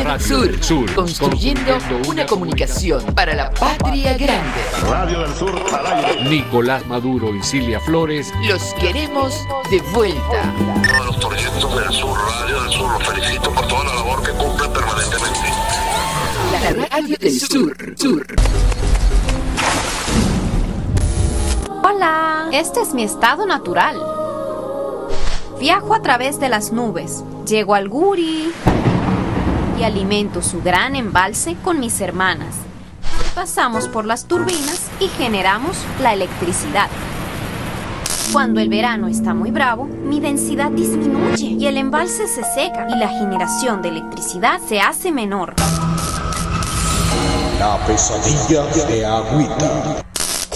Radio del Sur, construyendo una comunicación para la patria grande. Radio del Sur al aire. Nicolás Maduro y Silvia Flores Los queremos de vuelta. Todos los proyectos del Sur, Radio del Sur, los felicito por toda la labor que cumplen permanentemente. La Radio del Sur. Hola, este es mi estado natural. Viajo a través de las nubes, llego al Guri y alimento su gran embalse con mis hermanas. Pasamos por las turbinas y generamos la electricidad. Cuando el verano está muy bravo, mi densidad disminuye y el embalse se seca y la generación de electricidad se hace menor. La pesadilla de Agüita.